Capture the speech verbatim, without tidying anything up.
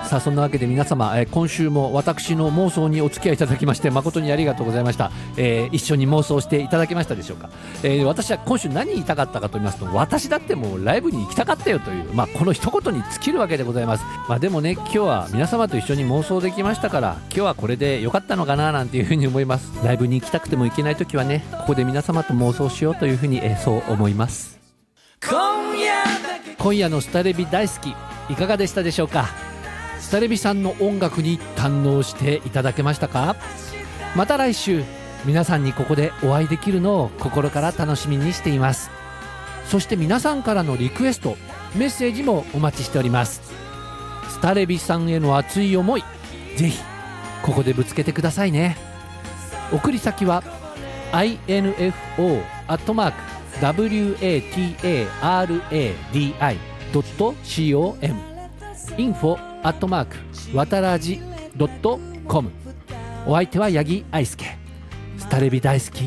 さあそんなわけで皆様、えー、今週も私の妄想にお付き合いいただきまして誠にありがとうございました、えー、一緒に妄想していただけましたでしょうか。えー、私は今週何言いたかったかと言いますと、私だってもうライブに行きたかったよという、まあ、この一言に尽きるわけでございます。まあ、でもね、今日は皆様と一緒に妄想できましたから、今日はこれで良かったのかななんていうふうに思います。ライブに行きたくても行けないときはね、ここで皆様と妄想しようというふうに、えー、そう思います。今夜今夜のスタレビ大好きいかがでしたでしょうか。スタレビさんの音楽に堪能していただけましたか。また来週皆さんにここでお会いできるのを心から楽しみにしています。そして皆さんからのリクエストメッセージもお待ちしております。スタレビさんへの熱い思い、ぜひここでぶつけてくださいね。送り先は アイエヌエフオー アットマーク ダブリューエーティーエーアールエーディーアイ ドット コム インフォアットマークわたらじ ドット コム。 お相手は八木愛介。スタレビ大好き